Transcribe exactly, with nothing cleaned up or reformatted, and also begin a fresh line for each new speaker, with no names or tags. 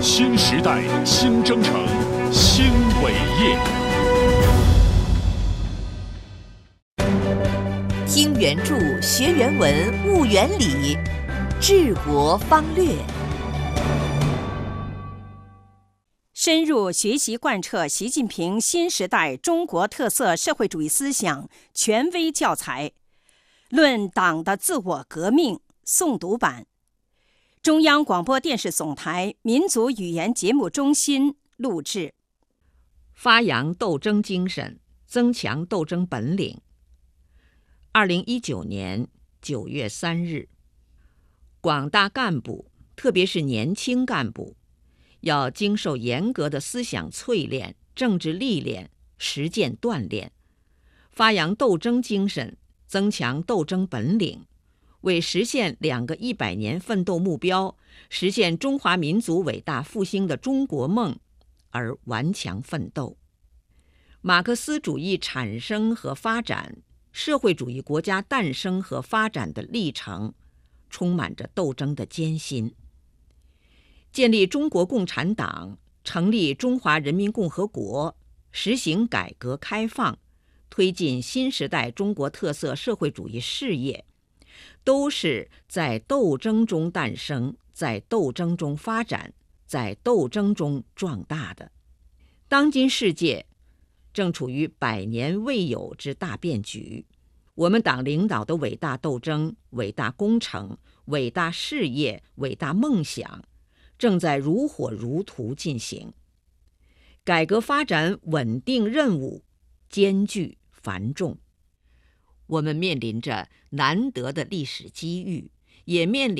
新时代，新征程，新伟业。
听原著，学原文，悟原理，治国方略。
深入学习贯彻习近平新时代中国特色社会主义思想权威教材，论党的自我革命诵读版，中央广播电视总台民族语言节目中心录制。
发扬斗争精神，增强斗争本领。二零一九年九月三日，广大干部，特别是年轻干部，要经受严格的思想淬炼、政治历练、实践锻炼，发扬斗争精神，增强斗争本领，为实现两个一百年奋斗目标，实现中华民族伟大复兴的中国梦而顽强奋斗。马克思主义产生和发展，社会主义国家诞生和发展的历程，充满着斗争的艰辛。建立中国共产党，成立中华人民共和国，实行改革开放，推进新时代中国特色社会主义事业，都是在斗争中诞生，在斗争中发展，在斗争中壮大的。当今世界正处于百年未有之大变局，我们党领导的伟大斗争、伟大工程、伟大事业、伟大梦想正在如火如荼进行。改革发展稳定任务艰巨繁重，我们面临着难得的历史机遇，也面临